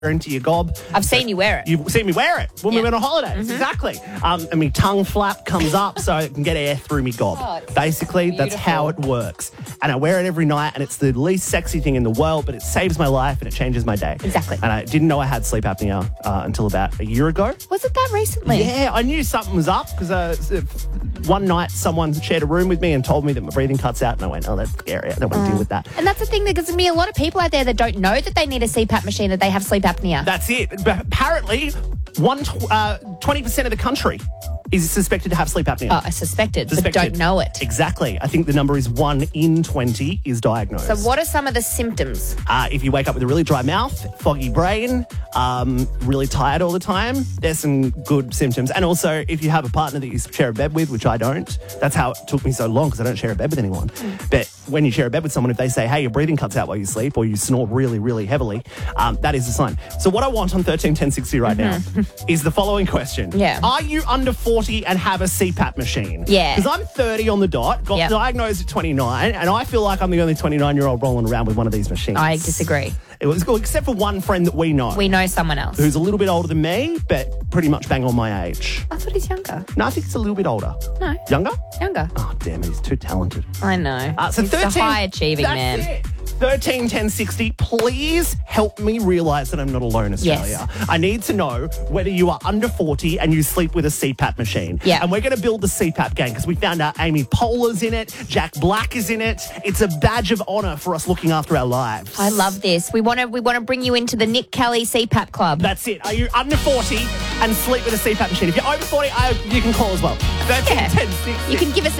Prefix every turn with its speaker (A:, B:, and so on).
A: into your gob.
B: I've seen you wear it.
A: You've seen me wear it when we went on holidays.
B: Mm-hmm.
A: Exactly. And my tongue flap comes up so I can get air through me gob.
B: Oh, it's
A: Basically, that's how it works. And I wear it every night, and it's the least sexy thing in the world, but it saves my life and it changes my day.
B: Exactly.
A: And I didn't know I had sleep apnea until about a year ago.
B: Was it that recently?
A: Yeah, I knew something was up because one night someone shared a room with me and told me that my breathing cuts out, and I went, oh, that's scary. I don't want to deal with that.
B: And that's the thing, there's going to be a lot of people out there that don't know that they need a CPAP machine, that they have sleep apnea.
A: That's it. But apparently, 20% of the country is suspected to have sleep apnea.
B: Oh, I suspected, but don't know it.
A: Exactly. I think the number is 1 in 20 is diagnosed.
B: So what are some of the symptoms?
A: If you wake up with a really dry mouth, foggy brain, really tired all the time, there's some good symptoms. And also, if you have a partner that you share a bed with, which I don't, that's how it took me so long because I don't share a bed with anyone. But when you share a bed with someone, if they say, hey, your breathing cuts out while you sleep or you snore really, really heavily, that is a sign. So what I want on 131060 right now is the following question.
B: Yeah.
A: Are you under 40 and have a CPAP machine?
B: Yeah.
A: Because I'm 30 on the dot, got diagnosed at 29, and I feel like I'm the only 29-year-old rolling around with one of these machines.
B: I disagree.
A: It was cool, except for one friend that we know.
B: We know someone else.
A: Who's a little bit older than me, but pretty much bang on my age.
B: I thought he's younger.
A: No, I think he's a little bit older.
B: No.
A: Younger?
B: Younger.
A: Oh, damn it, he's too talented.
B: I know.
A: So
B: he's
A: 13,
B: a high-achieving man.
A: It. 131060, please help me realise that I'm not alone, Australia.
B: Yes.
A: I need to know whether you are under 40 and you sleep with a CPAP machine.
B: Yeah.
A: And we're going to build the CPAP gang because we found out Amy Poehler's in it, Jack Black is in it. It's a badge of honour for us looking after our lives.
B: I love this. We want to bring you into the Nick Kelly CPAP Club.
A: That's it. Are you under 40 and sleep with a CPAP machine? If you're over 40, you can call as well. 131060.
B: You can give us